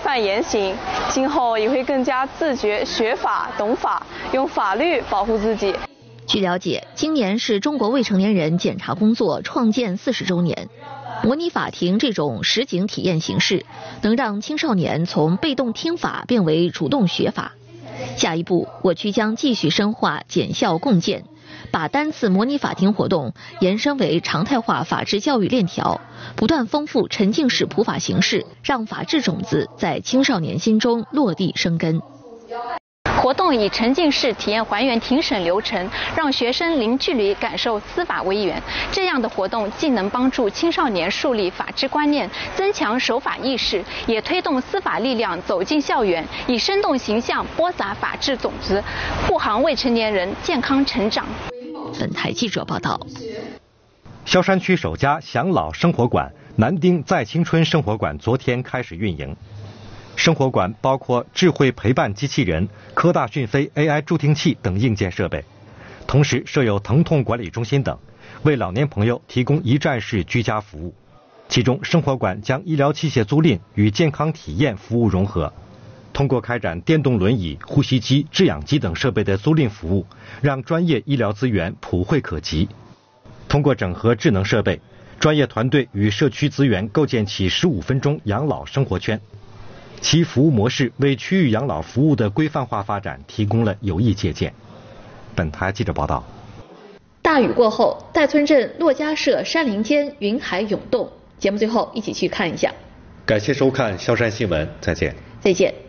范严刑，今后也会更加自觉学法懂法，用法律保护自己。 据了解，今年是中国未成年人检察工作创建40周年。模拟法庭这种实景体验形式，能让青少年从被动听法变为主动学法。下一步，我区将继续深化检校共建，把单次模拟法庭活动延伸为常态化法治教育链条，不断丰富沉浸式普法形式，让法治种子在青少年心中落地生根。 活动以沉浸式体验还原庭审流程，让学生零距离感受司法威严。这样的活动既能帮助青少年树立法治观念，增强守法意识，也推动司法力量走进校园，以生动形象播撒法治种子，护航未成年人健康成长。 本台记者报道。 萧山区首家享老生活馆南丁在青春生活馆昨天开始运营。生活馆包括智慧陪伴机器人、科大讯飞 AI 助听器等硬件设备，同时设有疼痛管理中心等，为老年朋友提供一站式居家服务。其中，生活馆将医疗器械租赁与健康体验服务融合，通过开展电动轮椅、呼吸机、制氧机等设备的租赁服务，让专业医疗资源普惠可及。通过整合智能设备，专业团队与社区资源构建起15分钟养老生活圈。其服务模式为区域养老服务的规范化发展提供了有益借鉴。本台记者报道。 大雨过后，戴村镇骆家社山林间云海涌动。节目最后一起去看一下。 感谢收看萧山新闻，再见。 再见。